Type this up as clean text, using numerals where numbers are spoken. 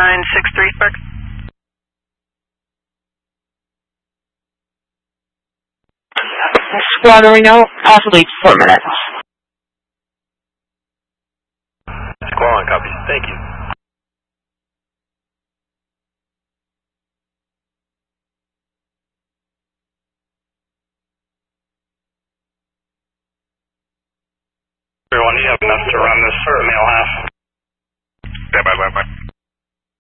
963, Spark. Squadron Reno, possibly 4 minutes. Squall on, copy. Thank you. Everyone, you have enough to run this male half. Bye.